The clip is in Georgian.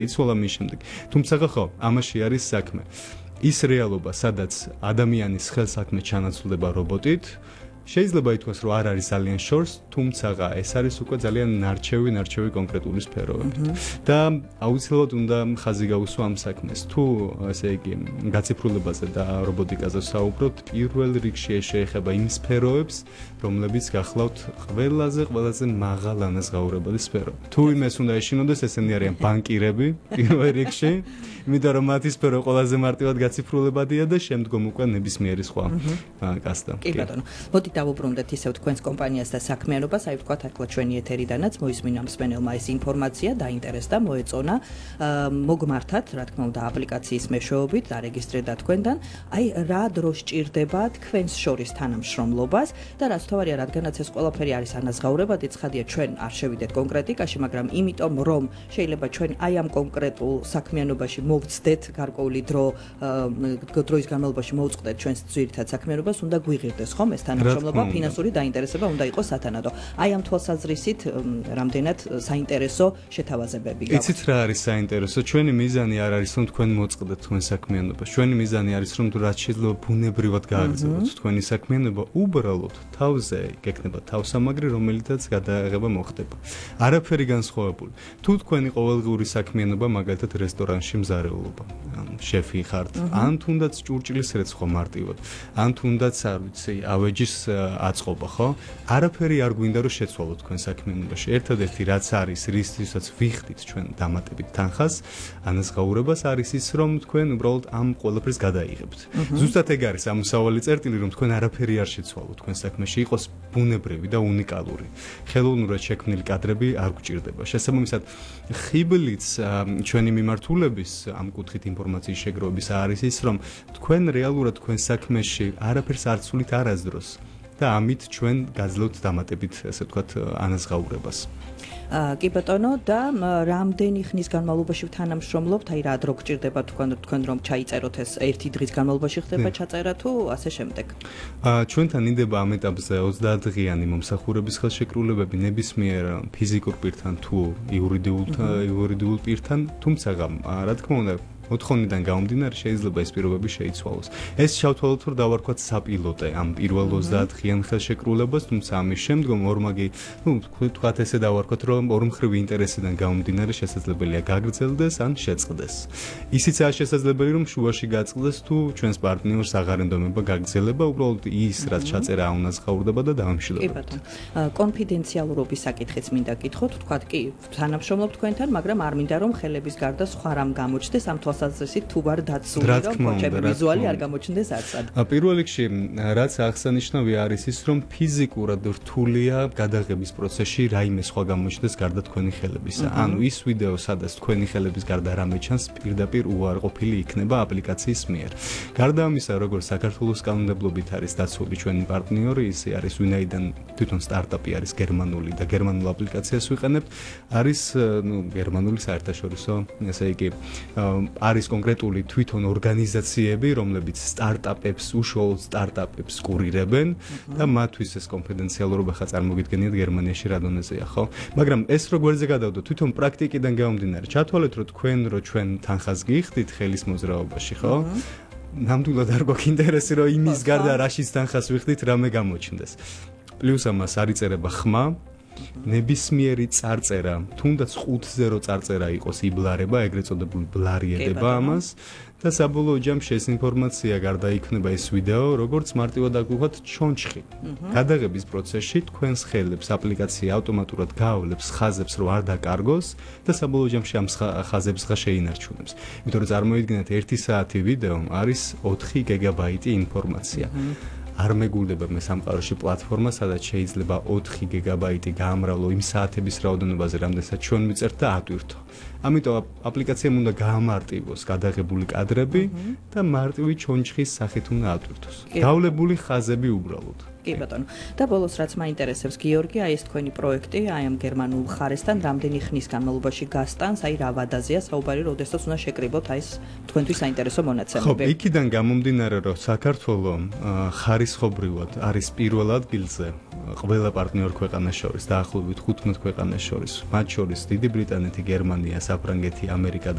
იცვალა მის შემდეგ. თუმცა ხო, ამაში არის საქმე. ის რეალობა, სადაც ადამიანის ხელსაქმე ჩანაცვლდება რობოტით, შეიძლება ითქვას, რომ არ არის ძალიან შორს, თუმცა ეს არის უკვე ძალიან ნარჩევი კონკრეტული სფეროებით. და აუცილებლად უნდა ხაზი გაუსვა ამ საქმეს. თუ ესე იგი გაციფრულებაზე და რობოტიკაზე საუბრობთ, პირველ რიგში შეეხება იმ სფეროებს, რომლებიც გახლავთ ყველაზე მაღალ ანაზღაურებადი სფერო. თუ იმეს უნდა ეშინოდეს, ესენი არიან ბანკირები პირველ რიგში, იმიტომ რომ მათი სფერო ყველაზე მარტივად გაციფრულებადია და შემდგომ უკვე ნებისმიერი სხვა კასტა. კი ბატონო. მოდით დავუბრუნდეთ ისევ თქვენს კომპანიას და საქმიანობას, აი ვთქვათ ახლა ჩვენი ეთერიდანაც მოისმინა მსმენელმა ეს ინფორმაცია, დაინტერესდა, მოეწონა, მოგმართათ, რა თქმა უნდა, აპლიკაციის მეშვეობით დარეგისტრირდა თქვენთან. აი რა დრო სჭირდება თქვენს შორის თანამშრომლობას და რაც თავარია, რადგანაც ეს ყველაფერი არის ანაზღაურებადი, ცხადია ჩვენ არ შევიდეთ კონკრეტიკაში, მაგრამ იმიტომ რომ შეიძლება ჩვენ აი ამ კონკრეტულ საქმიანობაში მოვცდეთ გარკვეული დროის განმავლობაში მოვწყდეთ ჩვენს ძირითად საქმიანობას, უნდა გვიღირდეს ხომ ეს თანამშრომლობა, ფინანსური დაინტერესება უნდა იყოს სათანადო. აი ამ თვალსაზრისით რამდენად საინტერესო შეთავაზებები გაქვთ. იცით რა არის საინტერესო? ჩვენი მიზანი არ არის რომ თქვენ მოწყდეთ თქვენ საქმიანობას. ჩვენი მიზანი არის რომ რაც შეიძლება ბუნებრივად გააგრძელოთ თქვენი საქმიანობა, უბრალოდ თავზე გექნება თავსამაგრი, რომელიცაც გადააღება მოხდება. არაფერი განსხვავებული. თუ თქვენი ყოველდღიური საქმიანობა მაგალითად რესტორანში მზარეულობა, შეფი ხართ, ან თუნდაც ჭურჭლის რეცხვა მარტივად, ან თუნდაც არ ვიცი, ავეჯის აწყობა, ხო? არაფერი არ გვინდა რომ შეცვალოთ თქვენ საქმიანობაში. ერთადერთი რაც არის, რისთვისაც ვიხდით ჩვენ დამატებით თანხას, ანაზღაურებას არის ის, რომ თქვენ უბრალოდ ამ ყველაფერს გადაიღებთ. ზუსტად ეგ არის ამოსავალი წერტილი, რომ თქვენ არაფერი არ შეცვალოთ თქვენ საქმეში, იყოს ბუნებრივი და უნიკალური. ხელოვნურად შექმნილი კადრები არ გჭირდება. შესაბამისად, ხიბლიც ჩვენი მიმართულების ამ კუთხით ინფორმაციის შეგროვების არის ის, რომ თქვენ რეალურად თქვენ საქმეში არაფერს არ ცვლით არასდროს და ამით ჩვენ გაძლევთ დამატებით, ესე ვთქვათ, ანაზღაურებას. კი ბატონო, და რამდენი ხნის განმავლობაში თანამშრომლობთ, აი რა დრო გჭირდება თქვენ რომ ჩაიწეროთ ეს ერთი დღის განმავლობაში ხდება ჩაწერა თუ ასე შემდეგ? ჩვენთან ინდება ამ ეტაპზე 30 დღიანი მომსახურების ხელშეკრულებები ნებისმიერ ფიზიკურ პირთან თუ იურიდიულ პირთან, თუმცა რა თქმა უნდა მოთხოვნიდან გამომდინარე შეიძლება ეს პირობები შეიცვალოს. ეს შევთვალოთ რომ დავარქვათ საპილოტე ამ პირველ 30 დღიან ხელშეკრულებას, თუმცა ამის შემდგომ ორმაგი, თქვათ ესე დავარქვათ რომ ორმხრივი ინტერესიდან გამომდინარე შესაძლებელია გაგრძელდეს ან შეწყდეს. ისიც არის შესაძლებელი რომ შუაში გაწყდეს თუ ჩვენს პარტნიორს აღარ ენდომება გაგრძელება, უბრალოდ ის რაც ჩაწერა აუნაზღაურდება და დაამშილდება. კი ბატონო. კონფიდენციალურობის საკითხიც მინდა გითხოთ, თქვათ კი თანამშრომლობ თქვენთან, მაგრამ არ მინდა რომ ხელების გარდა სხვა რამ გამოჩნდეს ამ თვალსაზრისით თუ ვარ დაცული, რომ ხოჭები ვიზუალი არ გამოჩნდეს არცად. პირველ რიგში რაც აღსანიშნავია არის ის, რომ ფიზიკურად რთულია გადაღების პროცესში რაიმე სხვა გამოჩნდეს გარდა თქვენი ხელებისა. ანუ ის ვიდეო, სადაც თქვენი ხელების გარდა რამე ჩანს, პირდაპირ უარყოფილი იქნება აპლიკაციის მიერ. გარდა ამისა, როგორც საქართველოს კანონმდებლობით არის დაცული ჩვენი პარტნიორი, ის არის ვინაიდან თვითონ სტარტაპი არის გერმანული და გერმანულ აპლიკაციას ვიყენებთ, არის გერმანული საერთაშორისო, ესე იგი არის კონკრეტული თვითონ ორგანიზაციები, რომლებიც სტარტაპებს, უშუალოდ სტარტაპებს კურირებენ და მათთვის ეს კონფიდენციალურობა ხა წარმოგიდგენიათ გერმანიაში რა დონეზეა, ხო? მაგრამ ეს როგვერზე გადავდო, თვითონ პრაქტიკიდან გამომდინარე, ჩათვალეთ რომ ჩვენ თანხას გიხდით ხელის მოძრაობაში, ხო? ნამდვილად არ გვაქვს ინტერესი რომ იმის გარდა რაშიც თანხას ვიხდით, რამე გამოჩნდეს. პლუს ამას არ იწერება ხმა, ნებისმიერი წარწერა, თუნდაც 5-0 წარწერა იყოს იბლარება, ეგრეთ წოდებული ბლარიედება ამას და საბოლოო ჯამში ეს ინფორმაცია გარდაიქმნება ეს ვიდეო, როგორც მარტივად აგვიქვათ ჩონჩხი. გადაღების პროცესში თქვენს ხელებს აპლიკაცია ავტომატურად გაავლებს ხაზებს, რომ არ დაკარგოს და საბოლოო ჯამში ამ ხაზებს შეინარჩუნებს. იმიტომ რომ წარმოიდგინეთ 1 საათი ვიდეო არის 4 გიგაბაიტი ინფორმაცია. არ მეგულდება მე სამყაროში პლატფორმა, სადაც შეიძლება 4 გიგაბაიტი გაამრავლო იმ საათების რაოდენობაზე, რამდენსაც ჩვენ ვიწერთ და ატვირთო. ამიტომ აპლიკაციამ უნდა გაამარტივოს გადაღებული კადრები და მარტივი ჩონჩხის სახით უნდა ატვირთოს. გავლებული ხაზები უბრალოდ. კი ბატონო. და ბოლოს რაც მაინტერესებს გიორგი, აი ეს თქვენი პროექტი, აი ამ გერმანულ ხარესთან რამდენი ხნის განმავლობაში გასტანს, აი რა ვადაზეა საუბარი, როდესაც უნდა შეკრიბოთ აი ეს თქვენთვის საინტერესო მონაცემები. ხო, იქიდან გამომდინარე, რომ საქართველო ხარისხობრივად არის პირველ ადგილზე ყველა პარტნიორ ქვეყანას შორის, დაახლოებით 15 ქვეყანას შორის, მათ შორის დიდი ბრიტანეთი, გერმანია, საფრანგეთი, ამერიკა